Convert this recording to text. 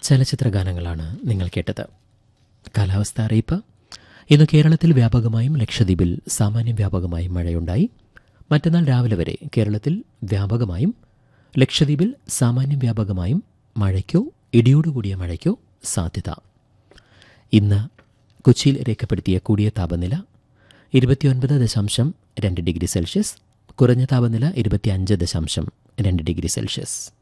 ചലച്ചിത്ര ഗാനങ്ങളാണ് നിങ്ങൾ കേട്ടത്. കാലാവസ്ഥ അറിയിപ്പ്. ഇന്ന് കേരളത്തിൽ വ്യാപകമായും ലക്ഷദ്വീപിൽ സാമാന്യം വ്യാപകമായും മഴയുണ്ടായി. മറ്റന്നാൾ രാവിലെ വരെ കേരളത്തിൽ വ്യാപകമായും ലക്ഷദ്വീപിൽ സാമാന്യം വ്യാപകമായും മഴയ്ക്കോ ഇടിയോടുകൂടിയ മഴയ്ക്കോ സാധ്യത. ഇന്ന് കൊച്ചിയിൽ രേഖപ്പെടുത്തിയ കൂടിയ താപനില 29.2 ഡിഗ്രി സെൽഷ്യസ്, കുറഞ്ഞ താപനില 25.2 ഡിഗ്രി സെൽഷ്യസ്.